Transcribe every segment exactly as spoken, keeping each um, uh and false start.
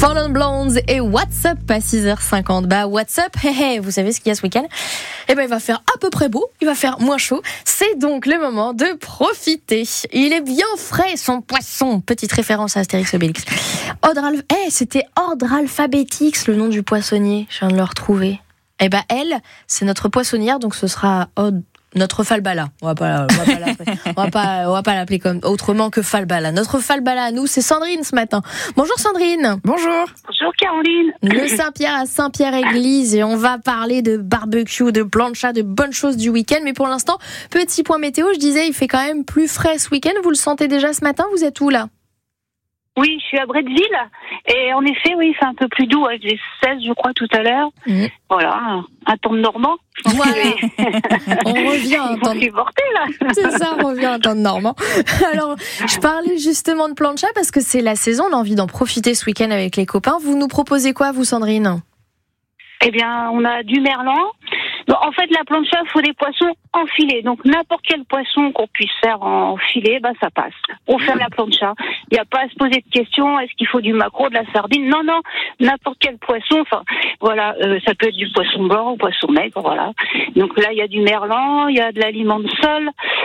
Fallen Blondes et What's Up à six heures cinquante. Bah, What's Up, hé hé, vous savez ce qu'il y a ce week-end? Eh ben, il va faire à peu près beau, il va faire moins chaud. C'est donc le moment de profiter. Il est bien frais, son poisson. Petite référence à Astérix Obélix. Ordre alph... Eh, c'était Ordre Alphabétix, le nom du poissonnier. Je viens de le retrouver. Eh ben, elle, c'est notre poissonnière, donc ce sera Od... Notre Falbala. On va pas, on va pas l'appeler, on va pas, on va pas l'appeler comme autrement que Falbala. Notre Falbala à nous, c'est Sandrine ce matin. Bonjour Sandrine. Bonjour. Bonjour Caroline. Le Saint-Pierre à Saint-Pierre-Église et on va parler de barbecue, de plancha, de bonnes choses du week-end. Mais pour l'instant, petit point météo, je disais, il fait quand même plus frais ce week-end. Vous le sentez déjà ce matin? Vous êtes où là? Oui, je suis à Bretteville et en effet, oui, c'est un peu plus doux. J'ai seize, je crois, tout à l'heure. Mmh. Voilà, un temps de normand. Voilà. On revient à un temps de... là. C'est ça, on revient à un temps de normand. Alors, je parlais justement de plancha parce que c'est la saison. On a envie d'en profiter ce week-end avec les copains. Vous nous proposez quoi, vous, Sandrine? Eh bien, on a du merlan. Bon, en fait, la plancha, il faut des poissons en filet. Donc, n'importe quel poisson qu'on puisse faire en filet, bah, ça passe. On fait la plancha. Il n'y a pas à se poser de questions. Est-ce qu'il faut du maquereau, de la sardine? Non, non. N'importe quel poisson. Enfin, voilà. Euh, ça peut être du poisson blanc ou poisson maigre, voilà. Donc là, il y a du merlan, il y a de l'aliment de sol,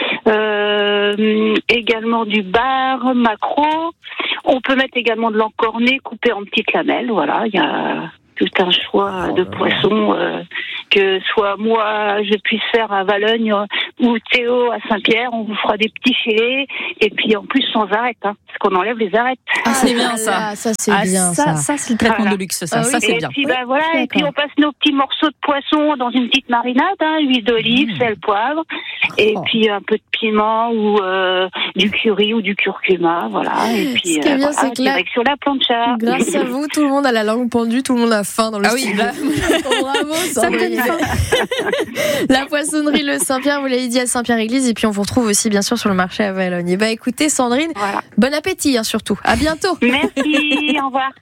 euh, également du bar, maquereau. On peut mettre également de l'encorné coupé en petites lamelles. Voilà. Il y a tout un choix de poissons, euh, que soit moi je puisse faire à Valogne ou Théo à Saint-Pierre, on vous fera des petits filets et puis en plus sans arête, hein, parce qu'on enlève les arêtes. Ah, c'est bien ça, ça c'est ah, bien ça. Ça, ça c'est le traitement voilà. de luxe, ça, ah, ça oui. c'est et bien. Puis, bah, voilà, D'accord. et puis on passe nos petits morceaux de poisson dans une petite marinade, hein, huile d'olive, mmh. sel, poivre, et oh. puis un peu de piment ou euh, du curry ou du curcuma, voilà. Et puis Ce qui est euh, bien, voilà, c'est que là, direct sur la plancha. grâce à vous, tout le monde a la langue pendue, tout le monde a faim dans le Ah oui, studio. là... Bravo, ça me donne faim. La poissonnerie Le Saint-Pierre, vous l'avez dit, à Saint-Pierre-Église, et puis on vous retrouve aussi bien sûr sur le marché à Valogne. Et bah écoutez Sandrine, voilà. Bon appétit hein, surtout. À bientôt. Merci, au revoir.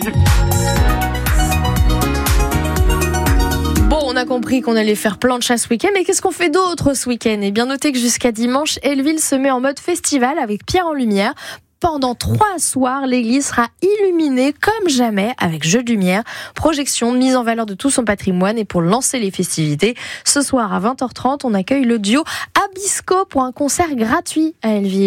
Bon, on a compris qu'on allait faire plancha ce week-end, mais qu'est-ce qu'on fait d'autre ce week-end? Et bien notez que jusqu'à dimanche, Elleville se met en mode festival avec Pierre en lumière. Pendant trois soirs, l'église sera illuminée comme jamais avec jeux de lumière, projection, mise en valeur de tout son patrimoine. Et pour lancer les festivités, ce soir à vingt heures trente, on accueille le duo Abisco pour un concert gratuit à Elleville.